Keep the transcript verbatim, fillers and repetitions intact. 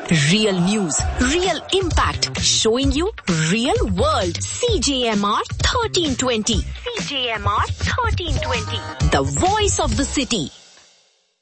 Real news, real impact, showing you real world. C J M R thirteen twenty. C J M R thirteen twenty. The voice of the city.